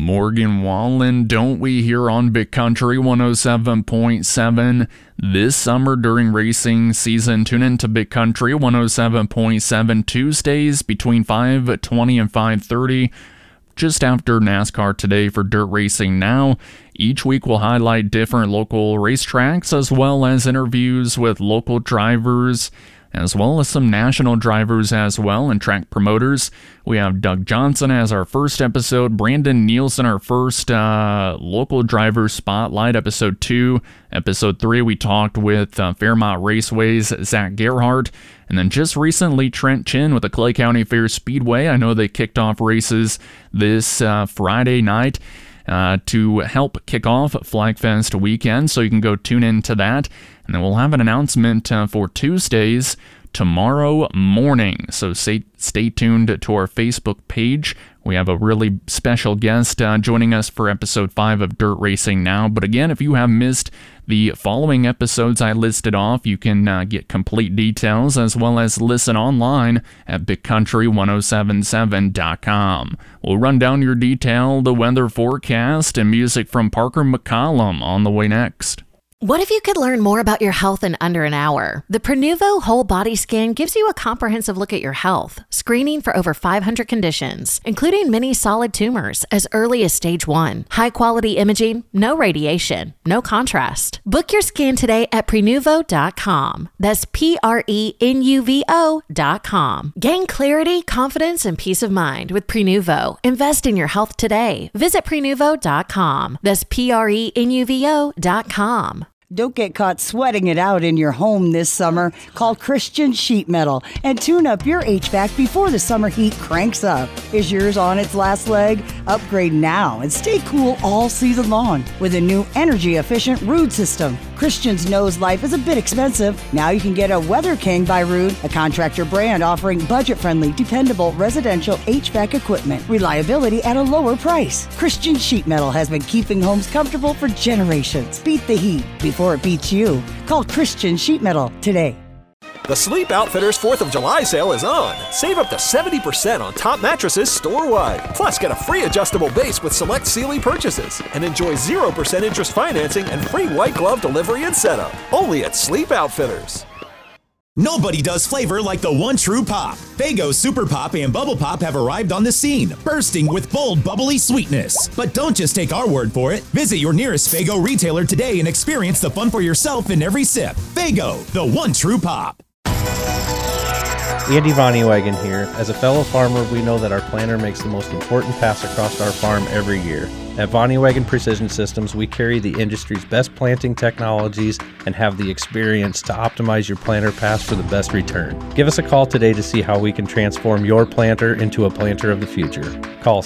Morgan Wallen, don't we, here on Big Country 107.7 this summer during racing season. Tune in to Big Country 107.7 Tuesdays between 5:20 and 5:30, just after NASCAR Today for Dirt Racing Now. Each week we'll highlight different local racetracks as well as interviews with local drivers, as well as some national drivers as well and track promoters. We have Doug Johnson as our first episode, Brandon Nielsen our first local driver spotlight, episode 2. Episode 3 we talked with Fairmont Raceway's Zach Gerhardt, and then just recently Trent Chin with the Clay County Fair Speedway. I know they kicked off races this Friday night to help kick off Flagfest weekend, so you can go tune in to that. And then we'll have an announcement for Tuesdays tomorrow morning, so stay tuned to our Facebook page. We have a really special guest joining us for episode 5 of Dirt Racing Now. But again, if you have missed the following episodes I listed off, you can get complete details as well as listen online at BigCountry1077.com. We'll run down your detail, the weather forecast, and music from Parker McCollum on the way next. What if you could learn more about your health in under an hour? The Prenuvo Whole Body Scan gives you a comprehensive look at your health, screening for over 500 conditions, including many solid tumors as early as stage 1. High-quality imaging, no radiation, no contrast. Book your scan today at Prenuvo.com. That's Prenuvo.com. Gain clarity, confidence, and peace of mind with Prenuvo. Invest in your health today. Visit Prenuvo.com. That's Prenuvo.com. Don't get caught sweating it out in your home this summer. Call Christian Sheet Metal and tune up your HVAC before the summer heat cranks up. Is yours on its last leg? Upgrade now and stay cool all season long with a new energy-efficient Ruud system. Christians knows life is a bit expensive. Now you can get a Weather King by Ruud, a contractor brand offering budget-friendly, dependable residential HVAC equipment. Reliability at a lower price. Christian Sheet Metal has been keeping homes comfortable for generations. Beat the heat before it beats you. Call Christian Sheet Metal today. The Sleep Outfitters 4th of July sale is on. Save up to 70% on top mattresses store-wide. Plus, get a free adjustable base with select Sealy purchases. And enjoy 0% interest financing and free white glove delivery and setup. Only at Sleep Outfitters. Nobody does flavor like the one true pop. Faygo Super Pop and Bubble Pop have arrived on the scene, bursting with bold, bubbly sweetness. But don't just take our word for it. Visit your nearest Faygo retailer today and experience the fun for yourself in every sip. Faygo, the one true pop. Andy Vonnewagen here. As a fellow farmer, we know that our planter makes the most important pass across our farm every year. At Vonnewagen Precision Systems, we carry the industry's best planting technologies and have the experience to optimize your planter pass for the best return. Give us a call today to see how we can transform your planter into a planter of the future. Call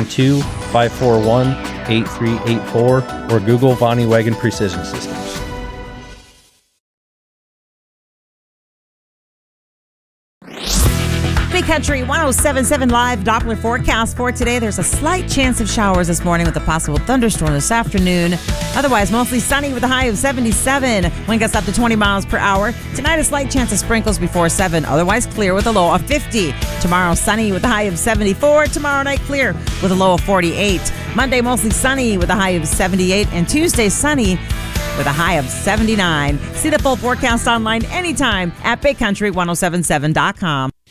712-541-8384 or Google Vonnewagen Precision Systems. Big Country 107.7 live Doppler forecast for today. There's a slight chance of showers this morning with a possible thunderstorm this afternoon. Otherwise, mostly sunny with a high of 77. Wind gusts up to 20 miles per hour. Tonight, a slight chance of sprinkles before 7. Otherwise, clear with a low of 50. Tomorrow, sunny with a high of 74. Tomorrow night, clear with a low of 48. Monday, mostly sunny with a high of 78. And Tuesday, sunny with a high of 79. See the full forecast online anytime at BigCountry1077.com.